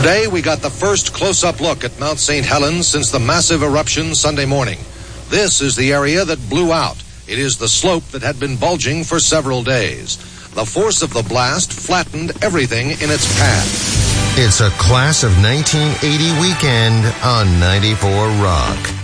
Today, we got the first close-up look at Mount St. Helens since the massive eruption Sunday morning. This is the area that blew out. It is the slope that had been bulging for several days. The force of the blast flattened everything in its path. It's a class of 1980 weekend on 94 Rock.